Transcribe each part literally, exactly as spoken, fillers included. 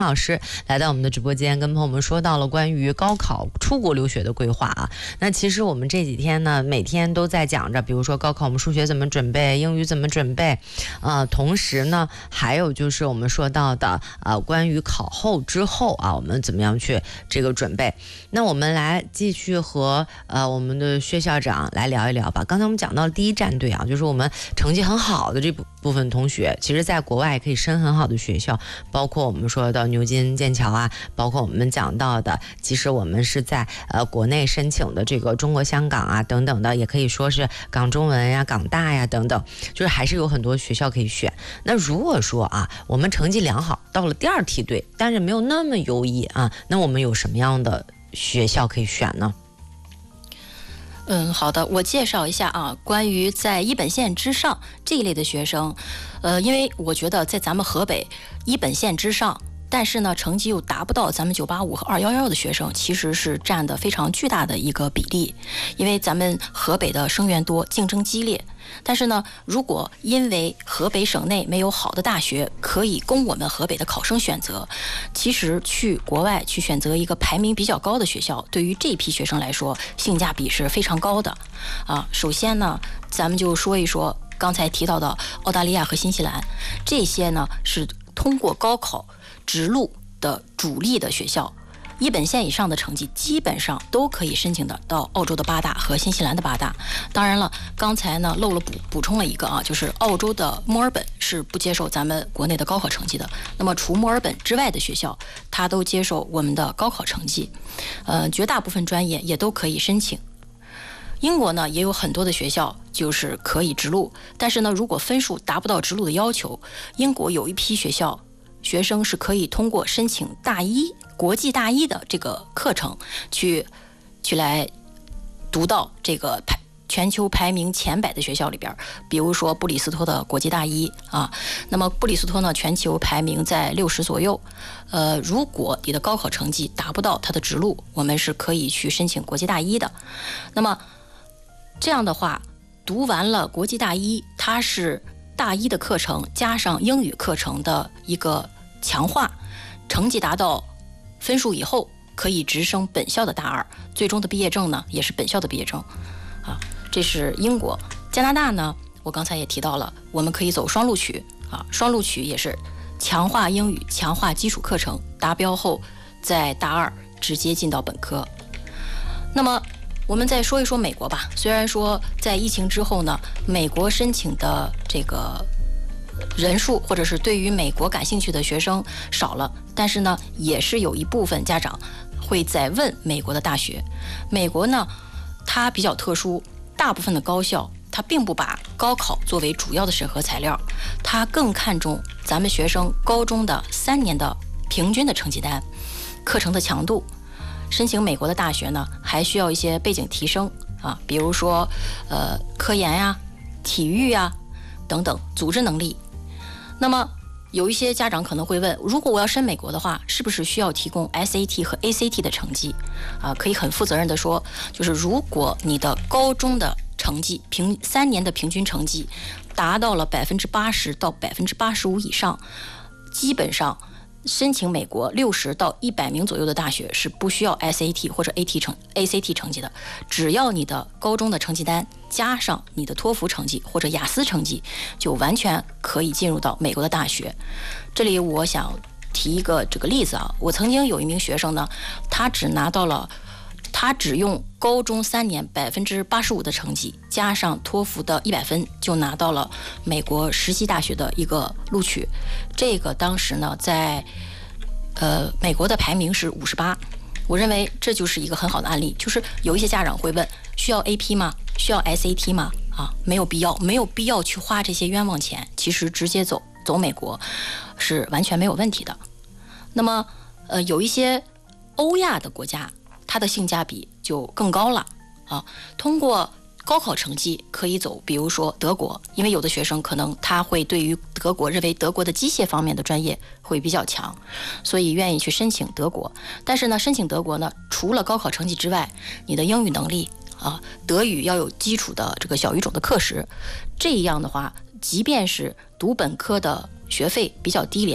老师来到我们的直播间，跟朋友们说到了关于高考出国留学的规划啊。那其实我们这几天呢，每天都在讲着，比如说高考我们数学怎么准备，英语怎么准备，呃，同时呢，还有就是我们说到的呃，关于考后之后啊，我们怎么样去这个准备。那我们来继续和呃我们的薛校长来聊一聊吧。刚才我们讲到第一战队啊，就是我们成绩很好的这部分同学，其实在国外也可以升很好的学校，包括我们说的牛津、剑桥啊，包括我们讲到的，其实我们是在呃国内申请的这个中国香港啊等等的，也可以说是港中文呀、港大呀等等，就是还是有很多学校可以选。那如果说啊，我们成绩良好，到了第二梯队，但是没有那么优异啊，那我们有什么样的学校可以选呢？ 嗯，好的，我介绍一下啊，关于在一本线之上这一类的学生，呃，因为我觉得在咱们河北一本线之上，但是呢，成绩又达不到咱们九八五和二一一的学生，其实是占的非常巨大的一个比例。因为咱们河北的生源多，竞争激烈。但是呢，如果因为河北省内没有好的大学可以供我们河北的考生选择，其实去国外去选择一个排名比较高的学校，对于这批学生来说，性价比是非常高的啊。首先呢，咱们就说一说刚才提到的澳大利亚和新西兰，这些呢是通过高考直录的主力的学校，一本线以上的成绩基本上都可以申请的到澳洲的八大和新西兰的八大。当然了，刚才呢漏了补补充了一个啊，就是澳洲的墨尔本是不接受咱们国内的高考成绩的。那么除墨尔本之外的学校，它都接受我们的高考成绩，呃，绝大部分专业也都可以申请。英国呢也有很多的学校就是可以直录，但是呢，如果分数达不到直录的要求，英国有一批学校学生是可以通过申请大一国际大一的这个课程去去来读到这个排全球排名前百的学校里边，比如说布里斯托的国际大一啊。那么布里斯托呢，全球排名在六十左右。呃，如果你的高考成绩达不到它的直录，我们是可以去申请国际大一的。那么这样的话，读完了国际大一，它是大一的课程加上英语课程的一个强化，成绩达到分数以后，可以直升本校的大二，最终的毕业证呢也是本校的毕业证啊。这是英国。加拿大呢，我刚才也提到了，我们可以走双录取啊，双录取也是强化英语，强化基础课程，达标后在大二直接进到本科。那么我们再说一说美国吧。虽然说在疫情之后呢，美国申请的这个人数或者是对于美国感兴趣的学生少了，但是呢，也是有一部分家长会在问美国的大学。美国呢，它比较特殊，大部分的高校它并不把高考作为主要的审核材料，它更看重咱们学生高中的三年的平均的成绩单、课程的强度。申请美国的大学呢，还需要一些背景提升啊，比如说呃科研呀、体育呀等等组织能力。那么有一些家长可能会问，如果我要申美国的话，是不是需要提供 S A T 和 A C T 的成绩啊？可以很负责任的说，就是如果你的高中的成绩平三年的平均成绩达到了百分之八十到百分之八十五以上，基本上申请美国六十到一百名左右的大学是不需要 S A T 或者 A T 成 A C T 成绩的，只要你的高中的成绩单加上你的托福成绩或者雅思成绩，就完全可以进入到美国的大学。这里我想提一个这个例子啊，我曾经有一名学生呢，他只拿到了，他只用高中三年百分之八十五的成绩加上托福的一百分，就拿到了美国实习大学的一个录取。这个当时呢，在呃美国的排名是五十八。我认为这就是一个很好的案例。就是有一些家长会问，需要 A P 吗？需要 S A T 吗？啊，没有必要，没有必要去花这些冤枉钱。其实直接走走美国是完全没有问题的。那么呃有一些欧亚的国家，它的性价比就更高了啊。通过高考成绩可以走，比如说德国，因为有的学生可能他会对于德国认为德国的机械方面的专业会比较强，所以愿意去申请德国。但是呢，申请德国呢，除了高考成绩之外，你的英语能力啊，德语要有基础的这个小语种的课时，这样的话，即便是读本科的学费比较低廉，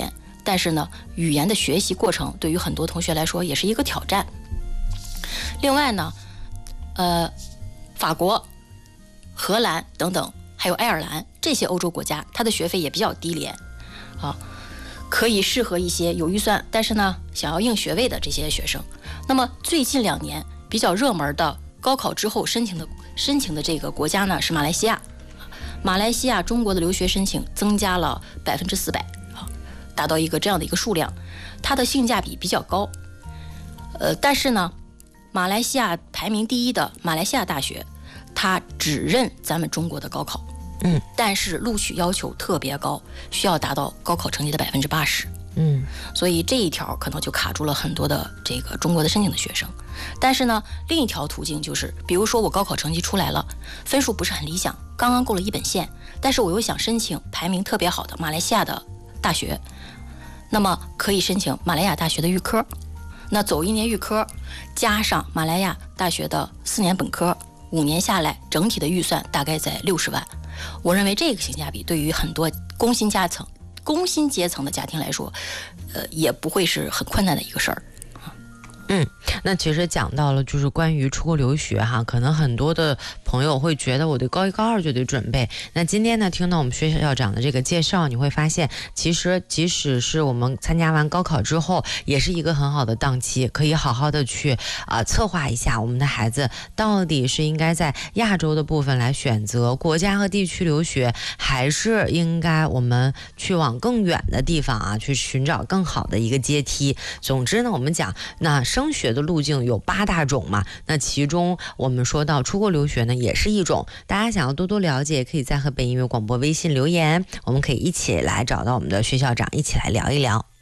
但是呢，语言的学习过程对于很多同学来说也是一个挑战。另外呢，呃，法国、荷兰等等，还有爱尔兰这些欧洲国家，它的学费也比较低廉，啊，可以适合一些有预算，但是呢想要应学位的这些学生。那么最近两年比较热门的高考之后申请的申请的这个国家呢是马来西亚。马来西亚中国的留学申请增加了百分之四百啊，达到一个这样的一个数量，它的性价比比较高。呃，但是呢，马来西亚排名第一的马来西亚大学，它只认咱们中国的高考， 嗯， 但是录取要求特别高，需要达到高考成绩的百分之八十。 嗯， 所以这一条可能就卡住了很多的这个中国的申请的学生。但是呢，另一条途径就是，比如说我高考成绩出来了，分数不是很理想，刚刚过了一本线，但是我又想申请排名特别好的马来西亚的大学，那么可以申请马来亚大学的预科。那走一年预科，加上马来亚大学的四年本科，五年下来，整体的预算大概在六十万。我认为这个性价比对于很多工薪阶层、工薪阶层的家庭来说，呃，也不会是很困难的一个事儿。 嗯，那其实讲到了就是关于出国留学哈，可能很多的朋友会觉得我对高一高二就得准备。那今天呢，听到我们学校长的这个介绍，你会发现其实即使是我们参加完高考之后，也是一个很好的档期，可以好好的去啊、呃、策划一下我们的孩子到底是应该在亚洲的部分来选择国家和地区留学，还是应该我们去往更远的地方啊去寻找更好的一个阶梯。总之呢，我们讲那升学的路径有八大种嘛，那其中我们说到出国留学呢也是一种，大家想要多多了解，可以在和北音乐广播微信留言，我们可以一起来找到我们的薛校长，一起来聊一聊。